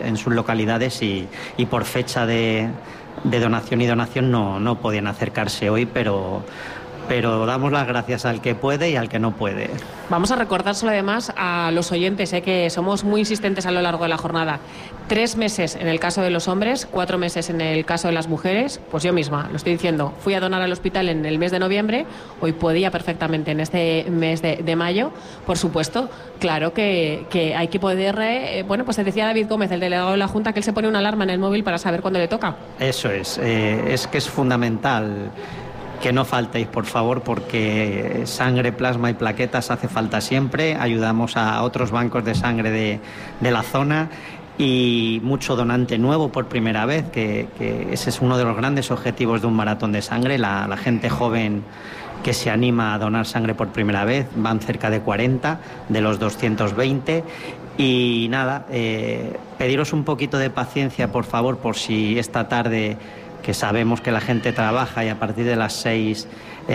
sus localidades y por fecha de donación y donación no podían acercarse hoy, pero damos las gracias al que puede y al que no puede. Vamos a recordárselo además a los oyentes, que somos muy insistentes a lo largo de la jornada. 3 meses en el caso de los hombres, 4 meses en el caso de las mujeres. Pues yo misma, lo estoy diciendo, fui a donar al hospital en el mes de noviembre, hoy podía perfectamente en este mes de mayo. Por supuesto, claro que hay que poder, pues decía David Gómez, el delegado de la Junta, que él se pone una alarma en el móvil para saber cuándo le toca. Eso es que es fundamental que no faltéis, por favor, porque sangre, plasma y plaquetas hace falta siempre. Ayudamos a otros bancos de sangre de la zona y mucho donante nuevo por primera vez, que ese es uno de los grandes objetivos de un maratón de sangre. La gente joven que se anima a donar sangre por primera vez, van cerca de 40 de los 220. Y nada, pediros un poquito de paciencia, por favor, por si esta tarde, que sabemos que la gente trabaja y a partir de las 6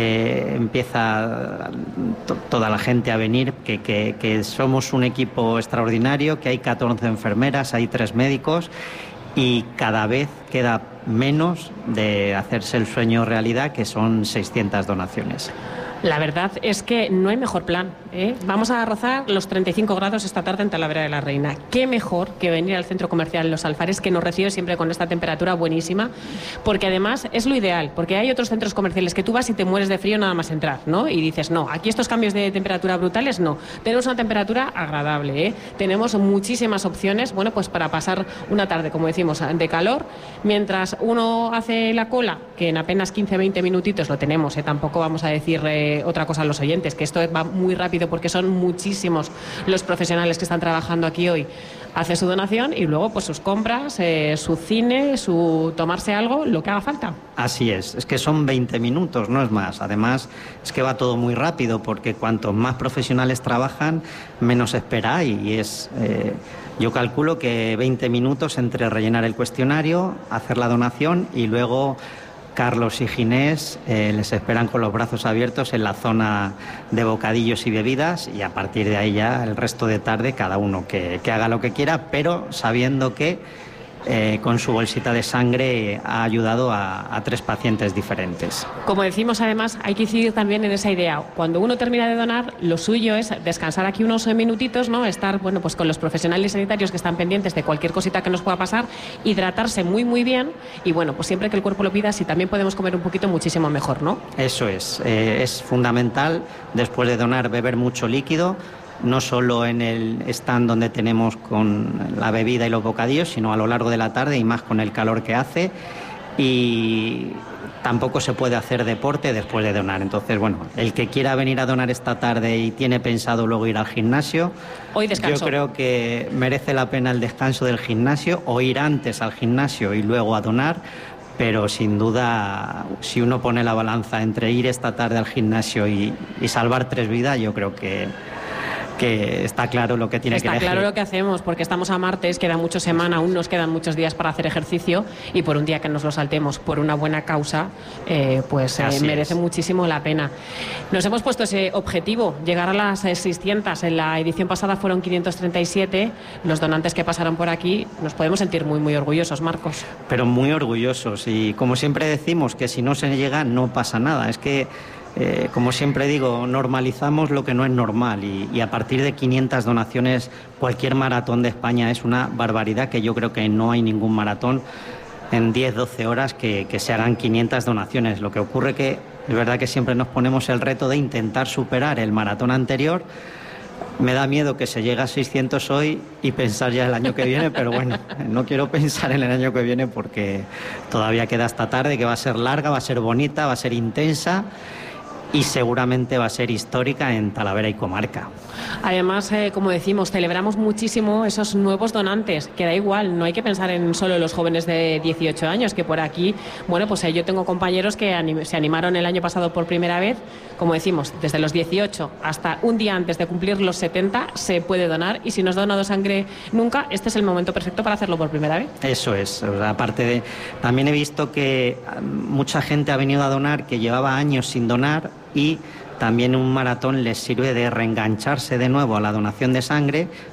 empieza toda la gente a venir, que somos un equipo extraordinario, que hay 14 enfermeras, hay 3 médicos y cada vez queda menos de hacerse el sueño realidad, que son 600 donaciones. La verdad es que no hay mejor plan, Vamos a rozar los 35 grados esta tarde en Talavera de la Reina. Qué mejor que venir al centro comercial Los Alfares, que nos recibe siempre con esta temperatura buenísima, porque además es lo ideal, porque hay otros centros comerciales que tú vas y te mueres de frío nada más entrar, ¿no? Y dices, no, aquí estos cambios de temperatura brutales, no. Tenemos una temperatura agradable, Tenemos muchísimas opciones, bueno, pues para pasar una tarde, como decimos, de calor, mientras uno hace la cola, que en apenas 15-20 minutitos lo tenemos, Tampoco vamos a decir otra cosa a los oyentes, que esto va muy rápido porque son muchísimos los profesionales que están trabajando aquí hoy. Hace su donación y luego pues sus compras, su cine, su tomarse algo, lo que haga falta. Así es que son 20 minutos, no es más. Además es que va todo muy rápido porque cuanto más profesionales trabajan, menos espera hay. Y yo calculo que 20 minutos entre rellenar el cuestionario, hacer la donación y luego Carlos y Ginés les esperan con los brazos abiertos en la zona de bocadillos y bebidas, y a partir de ahí ya el resto de tarde cada uno que haga lo que quiera, pero sabiendo que con su bolsita de sangre ha ayudado a 3 pacientes diferentes. Como decimos, además, hay que incidir también en esa idea. Cuando uno termina de donar, lo suyo es descansar aquí unos minutitos, ¿no? Estar, bueno, pues con los profesionales sanitarios que están pendientes de cualquier cosita que nos pueda pasar, hidratarse muy, muy bien y, bueno, pues siempre que el cuerpo lo pida, si también podemos comer un poquito, muchísimo mejor, ¿no? Eso es fundamental, después de donar, beber mucho líquido, no solo en el stand donde tenemos con la bebida y los bocadillos, sino a lo largo de la tarde y más con el calor que hace. Y tampoco se puede hacer deporte después de donar. Entonces, bueno, el que quiera venir a donar esta tarde y tiene pensado luego ir al gimnasio, hoy descanso. Yo creo que merece la pena el descanso del gimnasio, o ir antes al gimnasio y luego a donar. Pero sin duda, si uno pone la balanza entre ir esta tarde al gimnasio y salvar 3 vidas, yo creo que está claro lo que tiene que elegir. Está claro lo que hacemos, porque estamos a martes, queda mucha semana, aún nos quedan muchos días para hacer ejercicio, y por un día que nos lo saltemos por una buena causa, merece muchísimo la pena. Nos hemos puesto ese objetivo, llegar a las 600. En la edición pasada fueron 537. Los donantes que pasaron por aquí, nos podemos sentir muy, muy orgullosos, Marcos. Pero muy orgullosos, y como siempre decimos, que si no se llega no pasa nada. Es que como siempre digo, normalizamos lo que no es normal, y a partir de 500 donaciones cualquier maratón de España es una barbaridad, que yo creo que no hay ningún maratón en 10-12 horas que se hagan 500 donaciones. Lo que ocurre que es verdad que siempre nos ponemos el reto de intentar superar el maratón anterior. Me da miedo que se llegue a 600 hoy y pensar ya el año que viene, pero bueno, no quiero pensar en el año que viene porque todavía queda esta tarde, que va a ser larga, va a ser bonita, va a ser intensa y seguramente va a ser histórica en Talavera y comarca. Además, como decimos, celebramos muchísimo esos nuevos donantes, que da igual, no hay que pensar en solo los jóvenes de 18 años, que por aquí, bueno, pues yo tengo compañeros que se animaron el año pasado por primera vez. Como decimos, desde los 18 hasta un día antes de cumplir los 70 se puede donar, y si no has donado sangre nunca, este es el momento perfecto para hacerlo por primera vez. Eso es, o sea, aparte de... También he visto que mucha gente ha venido a donar que llevaba años sin donar, y también un maratón les sirve de reengancharse de nuevo a la donación de sangre,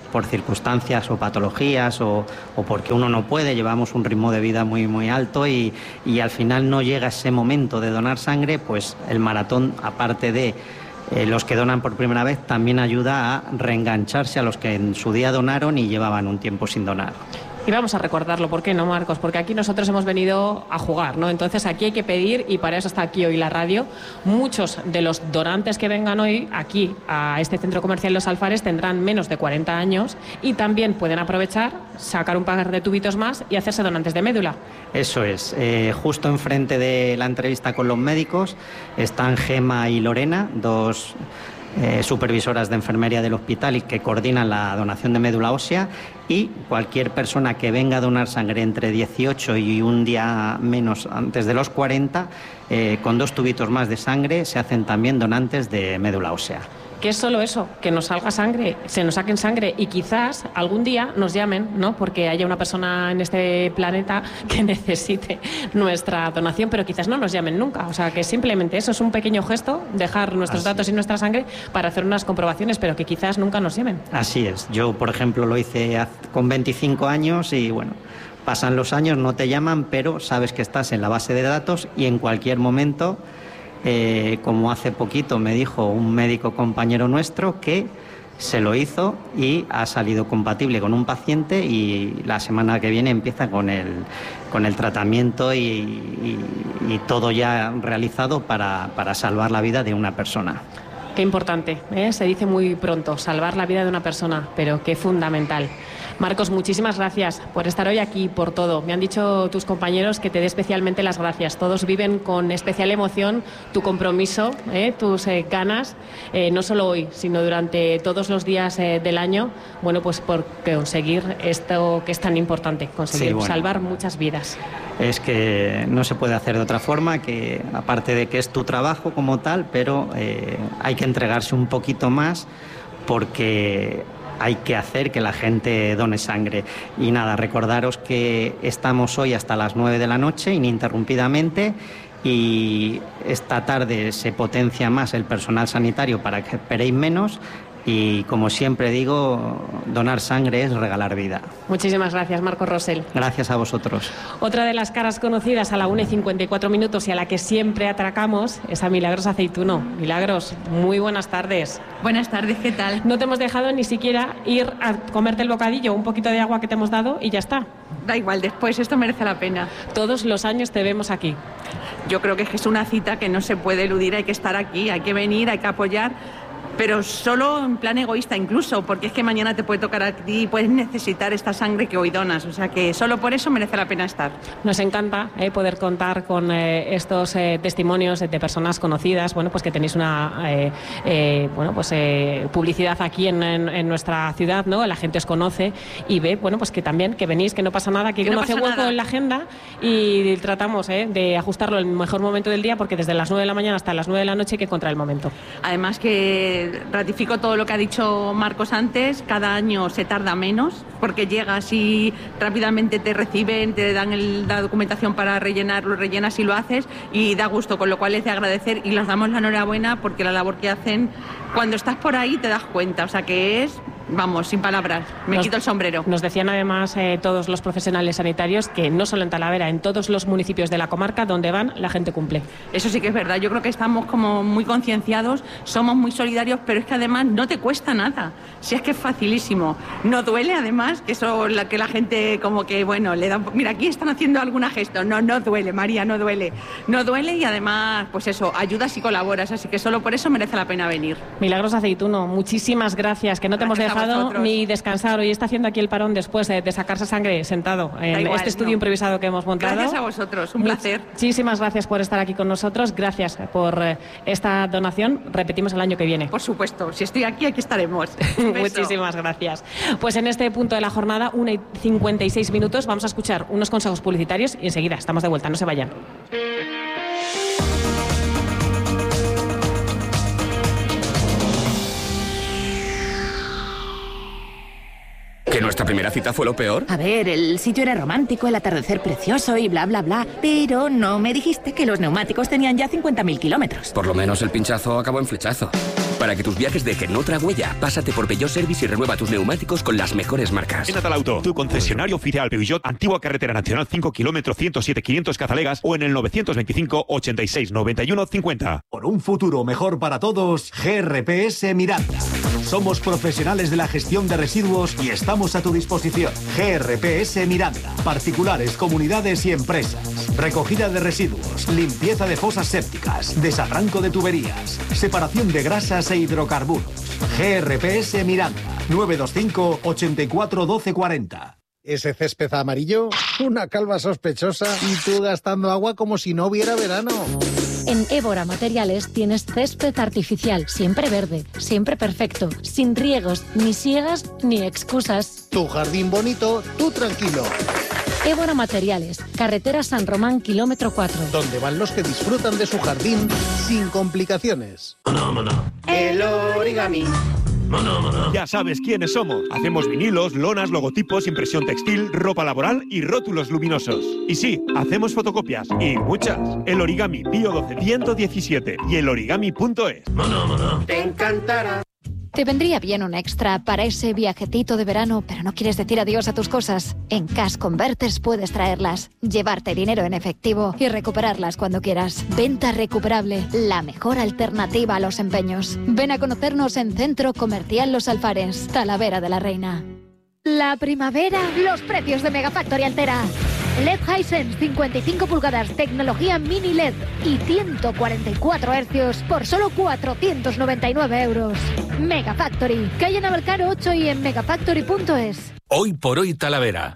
por circunstancias o patologías o porque uno no puede, llevamos un ritmo de vida muy, muy alto y al final no llega ese momento de donar sangre, pues el maratón, aparte de los que donan por primera vez, también ayuda a reengancharse a los que en su día donaron y llevaban un tiempo sin donar. Y vamos a recordarlo, ¿por qué no, Marcos? Porque aquí nosotros hemos venido a jugar, ¿no? Entonces aquí hay que pedir, y para eso está aquí hoy la radio, muchos de los donantes que vengan hoy aquí a este centro comercial Los Alfares tendrán menos de 40 años y también pueden aprovechar, sacar un par de tubitos más y hacerse donantes de médula. Eso es, justo enfrente de la entrevista con los médicos están Gema y Lorena, dos supervisoras de enfermería del hospital y que coordinan la donación de médula ósea, y cualquier persona que venga a donar sangre entre 18 y un día menos antes de los 40, con 2 tubitos más de sangre se hacen también donantes de médula ósea. Que es solo eso, que nos salga sangre, se nos saquen sangre y quizás algún día nos llamen, ¿no? Porque haya una persona en este planeta que necesite nuestra donación, pero quizás no nos llamen nunca. O sea, que simplemente eso es un pequeño gesto, dejar nuestros datos y nuestra sangre para hacer unas comprobaciones, pero que quizás nunca nos llamen. Así es. Yo, por ejemplo, lo hice con 25 años y bueno, pasan los años, no te llaman, pero sabes que estás en la base de datos y en cualquier momento... como hace poquito me dijo un médico compañero nuestro que se lo hizo y ha salido compatible con un paciente y la semana que viene empieza con el tratamiento y todo ya realizado para salvar la vida de una persona. Qué importante, ¿eh? Se dice muy pronto, salvar la vida de una persona, pero qué fundamental. Marcos, muchísimas gracias por estar hoy aquí, por todo. Me han dicho tus compañeros que te dé especialmente las gracias. Todos viven con especial emoción tu compromiso, tus ganas, no solo hoy, sino durante todos los días del año, bueno, pues por conseguir esto que es tan importante, conseguir salvar muchas vidas. Es que no se puede hacer de otra forma, que aparte de que es tu trabajo como tal, pero hay que entregarse un poquito más porque hay que hacer que la gente done sangre. Y nada, recordaros que estamos hoy hasta las 9 de la noche ininterrumpidamente y esta tarde se potencia más el personal sanitario para que esperéis menos. Y como siempre digo, donar sangre es regalar vida. Muchísimas gracias, Marcos Rosell. Gracias a vosotros. Otra de las caras conocidas a la 1:54 y a la que siempre atracamos es a Milagros Aceituno. Milagros, muy buenas tardes. Buenas tardes, ¿qué tal? No te hemos dejado ni siquiera ir a comerte el bocadillo, un poquito de agua que te hemos dado y ya está. Da igual, después esto merece la pena. Todos los años te vemos aquí. Yo creo que es una cita que no se puede eludir, hay que estar aquí, hay que venir, hay que apoyar. Pero solo en plan egoísta incluso, porque es que mañana te puede tocar a ti y puedes necesitar esta sangre que hoy donas. O sea que solo por eso merece la pena estar. Nos encanta poder contar con estos testimonios de personas conocidas, bueno, pues que tenéis una publicidad aquí en nuestra ciudad, ¿no? La gente os conoce y ve, bueno, pues que también que venís, que no pasa nada, que uno hace hueco en la agenda y tratamos de ajustarlo en el mejor momento del día, porque desde las 9 de la mañana hasta las 9 de la noche hay que encontrar el momento. Además que ratifico todo lo que ha dicho Marcos antes, cada año se tarda menos porque llegas y rápidamente te reciben, te dan la documentación para rellenar, lo rellenas y lo haces y da gusto, con lo cual es de agradecer y les damos la enhorabuena porque la labor que hacen, cuando estás por ahí te das cuenta, o sea que es... Vamos, sin palabras, quito el sombrero. Nos decían además todos los profesionales sanitarios que no solo en Talavera, en todos los municipios de la comarca donde van, la gente cumple. Eso sí que es verdad, yo creo que estamos como muy concienciados, somos muy solidarios, pero es que además no te cuesta nada, si es que es facilísimo. No duele además, que eso que la gente como que, bueno, le dan... Mira, aquí están haciendo alguna gesto, no duele, María, no duele. No duele y además, pues eso, ayudas y colaboras, así que solo por eso merece la pena venir. Milagros Aceituno, muchísimas gracias, que no te hemos dejado ni descansar. Hoy está haciendo aquí el parón después de sacarse sangre sentado en este estudio improvisado que hemos montado. Gracias a vosotros, un placer. Muchísimas gracias por estar aquí con nosotros, gracias por esta donación. Repetimos el año que viene. Por supuesto, si estoy aquí estaremos. Muchísimas gracias. Pues en este punto de la jornada, 1:56, vamos a escuchar unos consejos publicitarios y enseguida estamos de vuelta, no se vayan. ¿Que nuestra primera cita fue lo peor? A ver, el sitio era romántico, el atardecer precioso y bla, bla, bla. Pero no me dijiste que los neumáticos tenían ya 50.000 kilómetros. Por lo menos el pinchazo acabó en flechazo. Para que tus viajes dejen otra huella, pásate por Peugeot Service y renueva tus neumáticos con las mejores marcas. En Atalauto, tu concesionario oficial Peugeot, Antigua Carretera Nacional 5 km 107 500 Cazalegas o en el 925 86 91 50. Por un futuro mejor para todos, GRPS Miranda. Somos profesionales de la gestión de residuos y estamos a tu disposición. GRPS Miranda. Particulares, comunidades y empresas. Recogida de residuos, limpieza de fosas sépticas, desarranco de tuberías, separación de grasas e hidrocarburos. GRPS Miranda. 925 84 12 40. Ese césped amarillo, una calva sospechosa y tú gastando agua como si no hubiera verano. En Évora Materiales tienes césped artificial, siempre verde, siempre perfecto, sin riegos, ni siegas, ni excusas. Tu jardín bonito, tú tranquilo. Évora Materiales, carretera San Román, kilómetro 4. Donde van los que disfrutan de su jardín sin complicaciones. El origami. Ya sabes quiénes somos. Hacemos vinilos, lonas, logotipos, impresión textil, ropa laboral y rótulos luminosos. Y sí, hacemos fotocopias. Y muchas. El Origami Pío 12 117 y elorigami.es. Te encantará. Te vendría bien un extra para ese viajetito de verano, pero no quieres decir adiós a tus cosas. En Cash Converters puedes traerlas, llevarte dinero en efectivo y recuperarlas cuando quieras. Venta recuperable, la mejor alternativa a los empeños. Ven a conocernos en Centro Comercial Los Alfares, Talavera de la Reina. La primavera, los precios de Megafactory altera. LED Hisense 55 pulgadas, tecnología mini LED y 144 hercios por solo 499 euros. Megafactory, calle Navalcaro 8 y en megafactory.es. Hoy por hoy Talavera.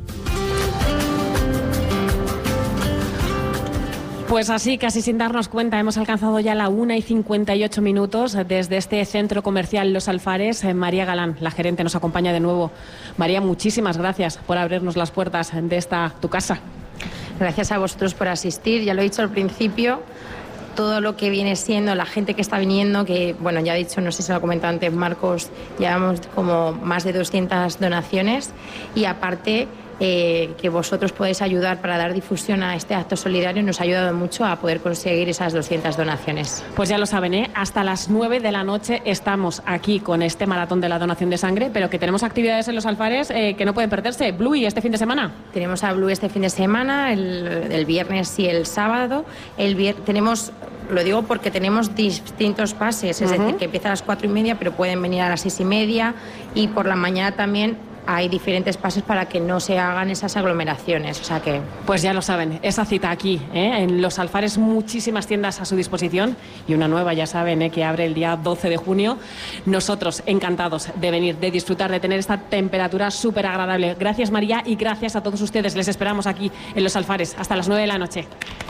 Pues así, casi sin darnos cuenta, hemos alcanzado ya la 1:58 desde este centro comercial Los Alfares. María Galán, la gerente, nos acompaña de nuevo. María, muchísimas gracias por abrirnos las puertas de esta tu casa. Gracias a vosotros por asistir. Ya lo he dicho al principio, todo lo que viene siendo la gente que está viniendo, que bueno, ya he dicho, no sé si lo ha comentado antes Marcos, llevamos como más de 200 donaciones y aparte que vosotros podéis ayudar para dar difusión a este acto solidario nos ha ayudado mucho a poder conseguir esas 200 donaciones. Pues ya lo saben, hasta las 9 de la noche estamos aquí con este maratón de la donación de sangre, pero que tenemos actividades en Los Alfares que no pueden perderse. Bluey este fin de semana. Tenemos a Bluey este fin de semana, el viernes y el sábado. Tenemos... Lo digo porque tenemos distintos pases, es decir, que empieza a las 4:30, pero pueden venir a las 6:30 y por la mañana también hay diferentes pases para que no se hagan esas aglomeraciones, o sea que... Pues ya lo saben, esa cita aquí, en Los Alfares, muchísimas tiendas a su disposición y una nueva, ya saben, que abre el día 12 de junio. Nosotros encantados de venir, de disfrutar, de tener esta temperatura súper agradable. Gracias, María, y gracias a todos ustedes. Les esperamos aquí en Los Alfares hasta las 9 de la noche.